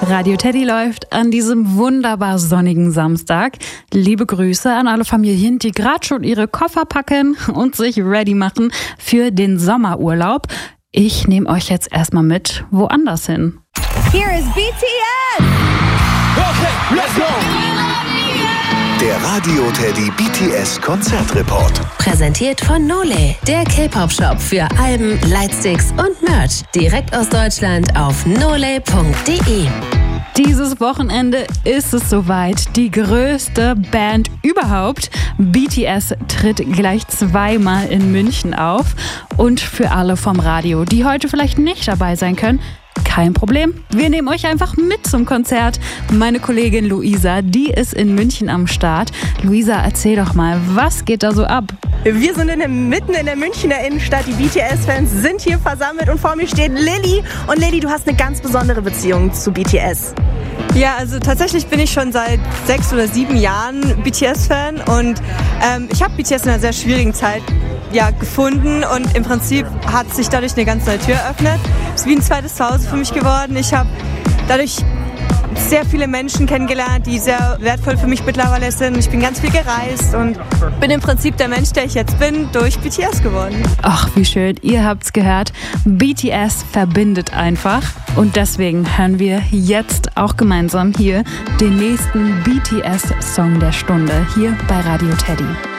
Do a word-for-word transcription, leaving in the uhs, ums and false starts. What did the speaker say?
Radio Teddy läuft an diesem wunderbar sonnigen Samstag. Liebe Grüße an alle Familien, die gerade schon ihre Koffer packen und sich ready machen für den Sommerurlaub. Ich nehme euch jetzt erstmal mit woanders hin. Here is B T S! Okay, let's go! Der Radio Teddy B T S Konzertreport. Präsentiert von Nole, der K-Pop-Shop für Alben, Lightsticks und Merch. Direkt aus Deutschland auf nole punkt de. Dieses Wochenende ist es soweit. Die größte Band überhaupt. B T S tritt gleich zweimal in München auf. Und für alle vom Radio, die heute vielleicht nicht dabei sein können, kein Problem. Wir nehmen euch einfach mit zum Konzert. Meine Kollegin Luisa, die ist in München am Start. Luisa, erzähl doch mal, was geht da so ab? Wir sind in der, mitten in der Münchner Innenstadt. Die B T S-Fans sind hier versammelt und vor mir steht Lilly. Und Lilly, du hast eine ganz besondere Beziehung zu B T S. Ja, also tatsächlich bin ich schon seit sechs oder sieben Jahren B T S-Fan und ähm, ich habe B T S in einer sehr schwierigen Zeit ja, gefunden und im Prinzip hat sich dadurch eine ganz neue Tür eröffnet. Es ist wie ein zweites Zuhause für mich geworden. Ich habe dadurch sehr viele Menschen kennengelernt, die sehr wertvoll für mich mittlerweile sind. Ich bin ganz viel gereist und bin im Prinzip der Mensch, der ich jetzt bin, durch B T S geworden. Ach, wie schön. Ihr habt's gehört. B T S verbindet einfach. Und deswegen hören wir jetzt auch gemeinsam hier den nächsten B T S-Song der Stunde hier bei Radio Teddy.